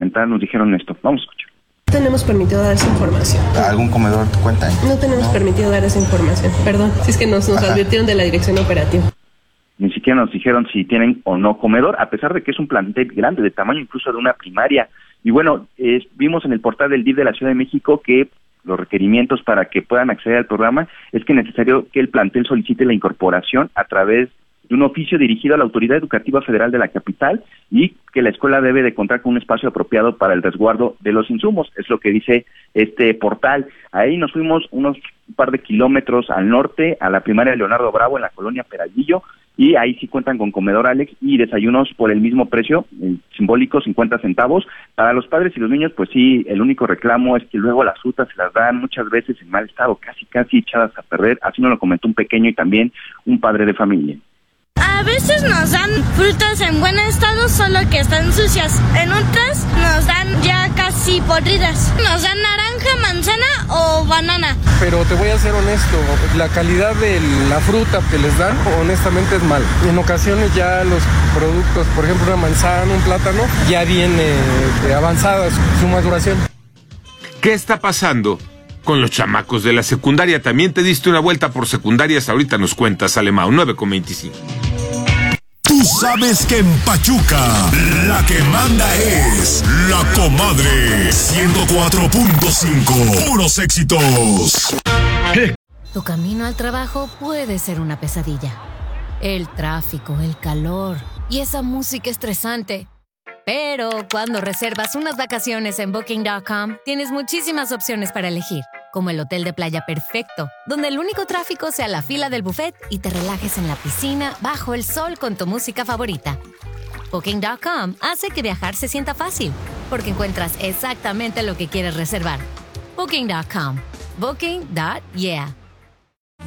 entrada nos dijeron esto. Vamos a escuchar. No tenemos permitido dar esa información. ¿Algún comedor cuenta? No tenemos permitido dar esa información. Perdón, si es que nos advirtieron de la dirección operativa. Ni siquiera nos dijeron si tienen o no comedor, a pesar de que es un plantel grande, de tamaño incluso de una primaria. Y bueno, vimos en el portal del DIF de la Ciudad de México que los requerimientos para que puedan acceder al programa es que es necesario que el plantel solicite la incorporación a través de un oficio dirigido a la Autoridad Educativa Federal de la capital y que la escuela debe de contar con un espacio apropiado para el resguardo de los insumos, es lo que dice este portal. Ahí nos fuimos un par de kilómetros al norte, a la primaria Leonardo Bravo, en la colonia Peralvillo, y ahí sí cuentan con comedor, Alex, y desayunos por el mismo precio, simbólico, 50 centavos. Para los padres y los niños, pues sí, el único reclamo es que luego las frutas se las dan muchas veces en mal estado, casi echadas a perder, así nos lo comentó un pequeño y también un padre de familia. A veces nos dan frutas en buen estado, solo que están sucias. En otras nos dan ya casi podridas. Nos dan naranja, manzana o banana. Pero te voy a ser honesto, la calidad de la fruta que les dan, honestamente es mala. En ocasiones ya los productos, por ejemplo una manzana, un plátano, ya viene avanzada su maduración. ¿Qué está pasando con los chamacos de la secundaria? También te diste una vuelta por secundarias, ahorita nos cuentas, Alemão, 9:25. Tú sabes que en Pachuca la que manda es La Comadre 104.5. Puros éxitos. Tu camino al trabajo puede ser una pesadilla. El tráfico, el calor y esa música estresante. Pero cuando reservas unas vacaciones en Booking.com, tienes muchísimas opciones para elegir, como el hotel de playa perfecto, donde el único tráfico sea la fila del buffet y te relajes en la piscina bajo el sol con tu música favorita. Booking.com hace que viajar se sienta fácil, porque encuentras exactamente lo que quieres reservar. Booking.com. Booking.yeah.